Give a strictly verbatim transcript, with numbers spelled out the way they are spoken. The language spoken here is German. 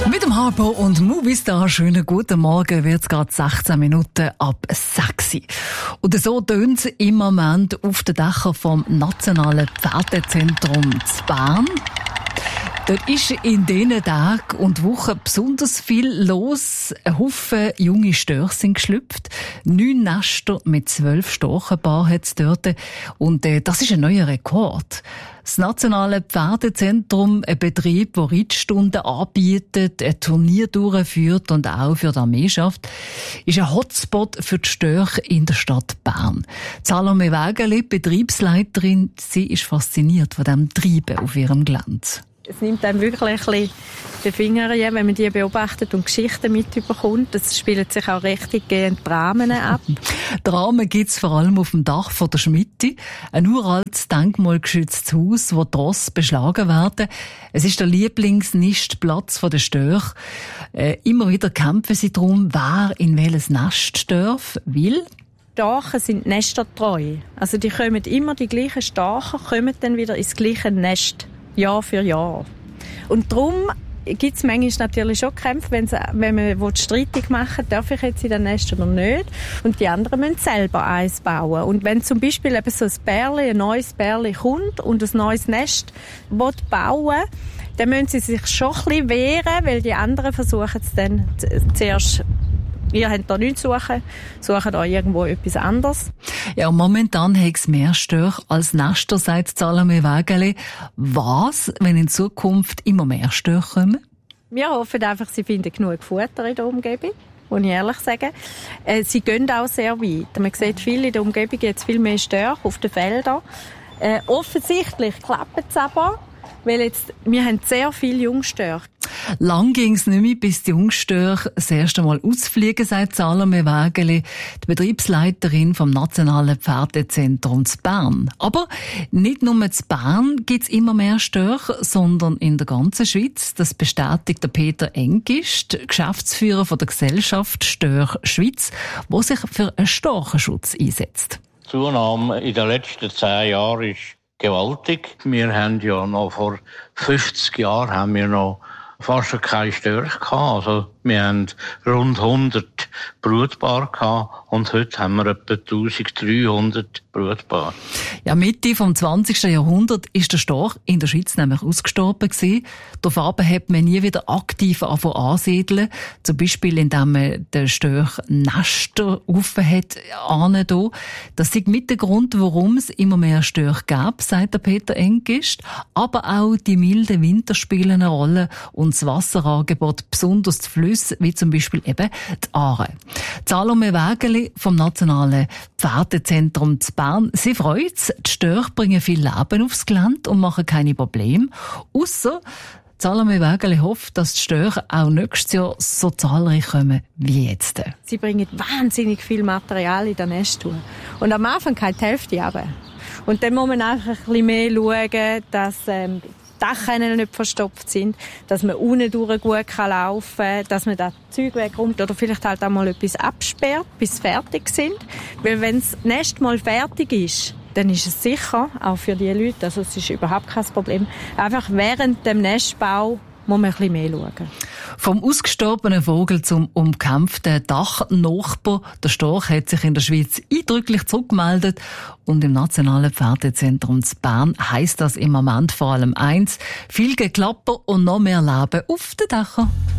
Mit dem Harpo und Movistar, schönen guten Morgen, wird es gerade sechzehn Minuten ab sechs. Und so tönt es im Moment auf den Dächern vom Nationalen Pferdezentrum zu Bern. Dort ist in diesen Tagen und Wochen besonders viel los. Ein Haufen junge Störche sind geschlüpft. Neun Nester mit zwölf Storchenpaaren hat es dort. Und äh, das ist ein neuer Rekord. Das Nationale Pferdezentrum, ein Betrieb, der Reitstunden anbietet, ein Turnier durchführt und auch für die Armee schafft, ist ein Hotspot für die Störche in der Stadt Bern. Salome Wägeli, Betriebsleiterin, sie ist fasziniert von diesem Treiben auf ihrem Glanz. Es nimmt einem wirklich ein bisschen den Finger, wenn man die beobachtet und Geschichten mitbekommt. Es spielen sich auch richtig gehend Dramen ab. Dramen gibt es vor allem auf dem Dach von der Schmitte. Ein uraltes, denkmalgeschütztes Haus, wo die Rosse beschlagen werden. Es ist der Lieblingsnistplatz der Störche. Äh, immer wieder kämpfen sie darum, wer in welches Nest darf, will. Storchen sind nestertreu. Also die kommen immer, die gleichen Storchen kommen dann wieder ins gleiche Nest. Jahr für Jahr. Und darum gibt es manchmal natürlich schon Kämpfe, wenn, sie, wenn man streitig machen will, darf ich jetzt in das Nest oder nicht. Und die anderen müssen selber eins bauen. Und wenn zum Beispiel eben so ein Bärli, ein neues Bärli kommt und ein neues Nest bauen will, dann müssen sie sich schon ein bisschen wehren, weil die anderen versuchen es dann zuerst. Ihr habt da nichts zu suchen, sucht da irgendwo etwas anderes. Ja, und momentan hat es mehr Störche als Nester, sagt Salome Wägeli. Was, wenn in Zukunft immer mehr Störche kommen? Wir hoffen einfach, sie finden genug Futter in der Umgebung, muss ich ehrlich sagen. Äh, sie gehen auch sehr weit. Man sieht viel in der Umgebung, jetzt viel mehr Störche auf den Feldern. Äh, offensichtlich klappt es aber, weil jetzt, wir haben sehr viele Jungstörche. Lang ging es nicht mehr, bis die Jungstörche das erste Mal ausfliegen, sagt Salome Wägeli, die Betriebsleiterin vom Nationalen Pferdezentrum zu Bern. Aber nicht nur zu Bern gibt es immer mehr Störche, sondern in der ganzen Schweiz. Das bestätigt der Peter Engist, Geschäftsführer von der Gesellschaft Störche Schweiz, der sich für einen Storchenschutz einsetzt. Die Zunahme in den letzten zehn Jahren ist gewaltig. Wir haben ja noch vor fünfzig Jahren haben wir noch fast keine Störche gehabt. Also, wir haben rund hundert Brutpaare gehabt und heute haben wir etwa eintausenddreihundert Brutpaare. Ja, Mitte vom zwanzigsten Jahrhundert ist der Storch in der Schweiz nämlich ausgestorben gewesen. Daraufhin hat man nie wieder aktiv angefangen ansiedeln. Zum Beispiel, indem man den Storch Nester offen hat, ahnen da. Das ist mit der Grund, warum es immer mehr Störche gab, sagt der Peter Engist. Aber auch die milden Winter spielen eine Rolle und das Wasserangebot, besonders die Flüsse, wie zum Beispiel eben die Aare. Salome Wägeli vom Nationalen Pferdezentrum zu Bern. Sie freut sich, die Störche bringen viel Leben aufs Gelände und machen keine Probleme. Ausser Salome Wägeli hofft, dass die Störche auch nächstes Jahr so zahlreich kommen wie jetzt. Sie bringen wahnsinnig viel Material in das Nest tun. Und am Anfang geht die Hälfte runter. Und dann muss man einfach ein bisschen mehr schauen, dass ähm, Dachrinnen nicht verstopft sind, dass man unten durch gut laufen kann, dass man das Zeug wegräumt oder vielleicht halt auch mal etwas absperrt, bis sie fertig sind. Weil wenn das Nest mal fertig ist, dann ist es sicher, auch für die Leute, also es ist überhaupt kein Problem. Einfach während dem Nestbau muss man ein bisschen mehr schauen. Vom ausgestorbenen Vogel zum umkämpften Dachnachbar. Der Storch hat sich in der Schweiz eindrücklich zurückgemeldet. Und im Nationalen Pferdezentrum zu Bern heisst das im Moment vor allem eins: viel Geklapper und noch mehr Leben auf den Dächern.